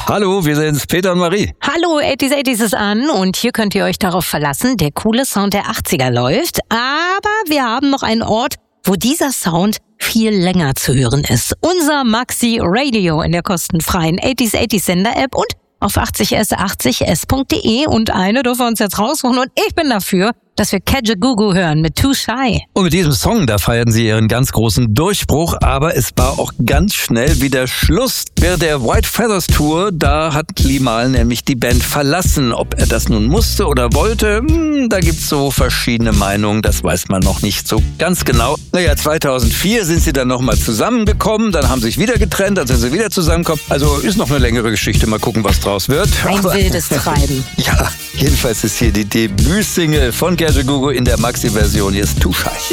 Hallo, wir sind's, Peter und Marie. Hallo, 80s ist an und hier könnt ihr euch darauf verlassen, der coole Sound der 80er läuft. Aber wir haben noch einen Ort, wo dieser Sound viel länger zu hören ist. Unser Maxi Radio in der kostenfreien 80s Sender-App und auf 80s80s.de. Und eine dürfen wir uns jetzt raussuchen und ich bin dafür, dass wir Kajagoogoo hören mit Too Shy. Und mit diesem Song, da feierten sie ihren ganz großen Durchbruch, aber es war auch ganz schnell wieder Schluss. Während der White Feathers Tour, da hat Limahl nämlich die Band verlassen. Ob er das nun musste oder wollte, da gibt's so verschiedene Meinungen, das weiß man noch nicht so ganz genau. 2004 sind sie dann nochmal zusammengekommen, dann haben sie sich wieder getrennt, dann sind sie wieder zusammengekommen. Also ist noch eine längere Geschichte, mal gucken, was draus wird. Ein wildes Treiben. Ja, jedenfalls ist hier die Debütsingle von Kajagoogoo in der Maxi-Version. Hier ist Too Shy.